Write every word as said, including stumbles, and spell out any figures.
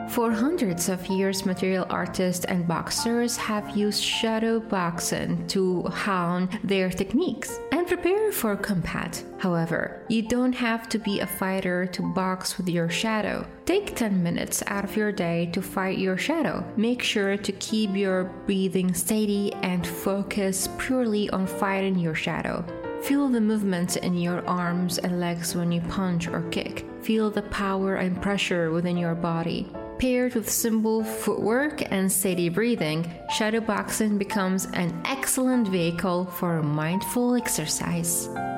For hundreds of years, martial artists and boxers have used shadow boxing to hone their techniques and prepare for combat. However, you don't have to be a fighter to box with your shadow. Take ten minutes out of your day to fight your shadow. Make sure to keep your breathing steady and focus purely on fighting your shadow. Feel the movement in your arms and legs when you punch or kick. Feel the power and pressure within your body. Paired with simple footwork and steady breathing, shadow boxing becomes an excellent vehicle for mindful exercise.